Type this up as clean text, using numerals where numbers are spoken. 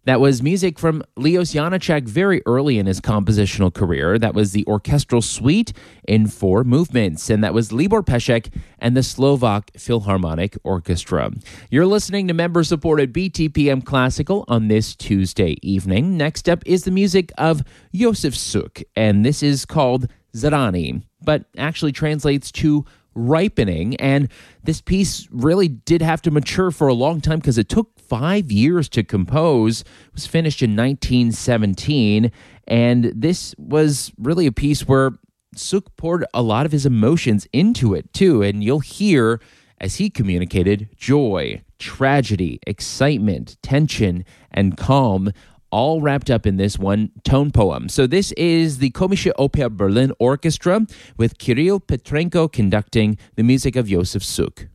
That was music from Leos Janáček very early in his compositional career. That was the orchestral suite in 4 movements, and that was Libor Pešek and the Slovak Philharmonic Orchestra. You're listening to member-supported BTPM Classical on this Tuesday evening. Next up is the music of Josef Suk, and this is called Zrani, but actually translates to ripening. And this piece really did have to mature for a long time because it took 5 years to compose. It was finished in 1917, and this was really a piece where Suk poured a lot of his emotions into it too, and you'll hear, as he communicated, joy, tragedy, excitement, tension, and calm, all wrapped up in this one tone poem. So this is the Komische Oper Berlin Orchestra with Kirill Petrenko conducting the music of Josef Suk.